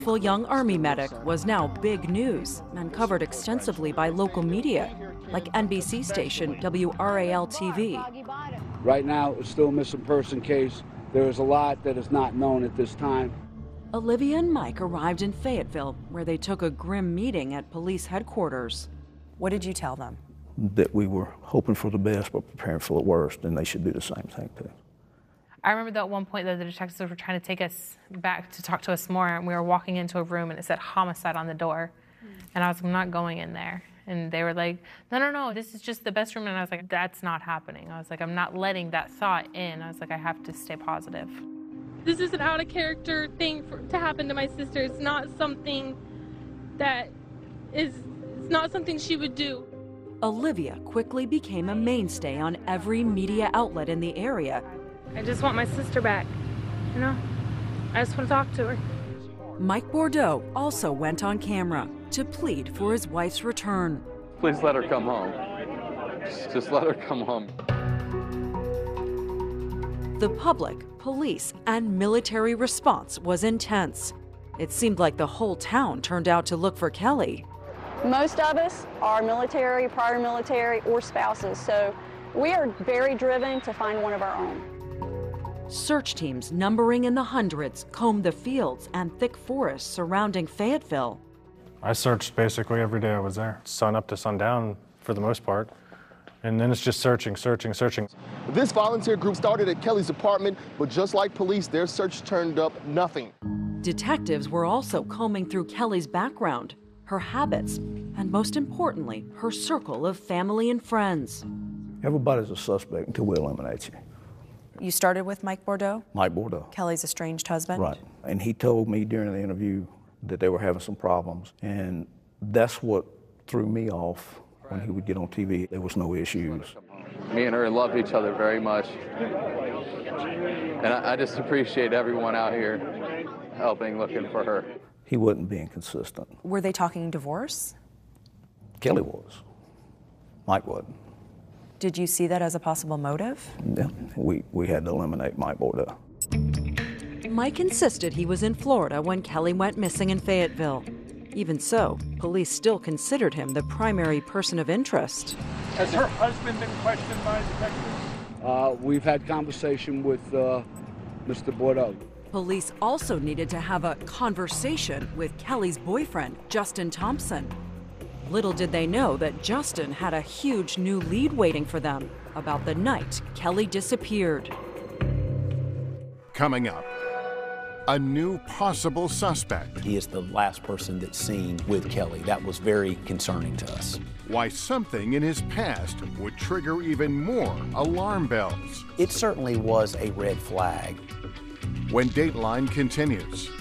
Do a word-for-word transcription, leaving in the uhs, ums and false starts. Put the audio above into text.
The young Army medic was now big news and covered extensively by local media, like N B C station W R A L T V. Right now, it's still a missing person case. There is a lot that is not known at this time. Olivia and Mike arrived in Fayetteville, where they took a grim meeting at police headquarters. What did you tell them? That we were hoping for the best but preparing for the worst, and they should do the same thing too. I remember that at one point that the detectives were trying to take us back to talk to us more, and we were walking into a room and it said homicide on the door. Mm. And I was like, I'm not going in there. And they were like, no, no, no, this is just the best room. And I was like, that's not happening. I was like, I'm not letting that thought in. I was like, I have to stay positive. This is an out of character thing for, to happen to my sister. It's not something that is, it's not something she would do. Olivia quickly became a mainstay on every media outlet in the area. I just want my sister back, you know? I just want to talk to her. Mike Bordeaux also went on camera to plead for his wife's return. Please let her come home. Just, just let her come home. The public, police, and military response was intense. It seemed like the whole town turned out to look for Kelly. Most of us are military, prior military, or spouses, so we are very driven to find one of our own. Search teams numbering in the hundreds combed the fields and thick forests surrounding Fayetteville. I searched basically every day I was there, sun up to sundown for the most part. And then it's just searching, searching, searching. This volunteer group started at Kelly's apartment, but just like police, their search turned up nothing. Detectives were also combing through Kelly's background, her habits, and most importantly, her circle of family and friends. Everybody's a suspect until we eliminate you. You started with Mike Bordeaux? Mike Bordeaux. Kelly's estranged husband? Right. And he told me during the interview that they were having some problems. And that's what threw me off when he would get on T V. There was no issues. Me and her love each other very much. And I, I just appreciate everyone out here helping, looking for her. He wasn't being consistent. Were they talking divorce? Kelly was. Mike wasn't. Did you see that as a possible motive? Yeah, we, we had to eliminate Mike Bordeaux. Mike insisted he was in Florida when Kelly went missing in Fayetteville. Even so, police still considered him the primary person of interest. Has her husband been questioned by detectives? Uh, we've had conversation with uh, Mister Bordeaux. Police also needed to have a conversation with Kelly's boyfriend, Justin Thompson. Little did they know that Justin had a huge new lead waiting for them about the night Kelly disappeared. Coming up, a new possible suspect. He is the last person that's seen with Kelly. That was very concerning to us. Why something in his past would trigger even more alarm bells. It certainly was a red flag. When Dateline continues.